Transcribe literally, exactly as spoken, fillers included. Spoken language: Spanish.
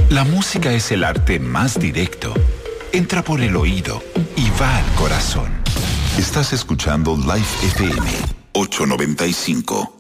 La música es el arte más directo. Entra por el oído y va al corazón. Estás escuchando Live F M ochocientos noventa y cinco.